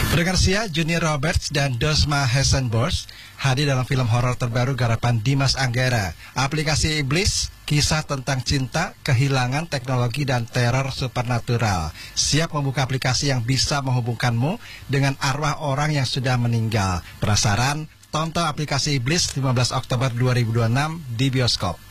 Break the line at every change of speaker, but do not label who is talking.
Pendengar Sia, Junior Roberts dan Dosma Hessenbos hadir dalam film horor terbaru garapan Dimas Anggara, Aplikasi Iblis, kisah tentang cinta, kehilangan, teknologi, dan teror supernatural. Siap membuka aplikasi yang bisa menghubungkanmu dengan arwah orang yang sudah meninggal. Penasaran? Tonton Aplikasi Iblis 15 Oktober 2026 di bioskop.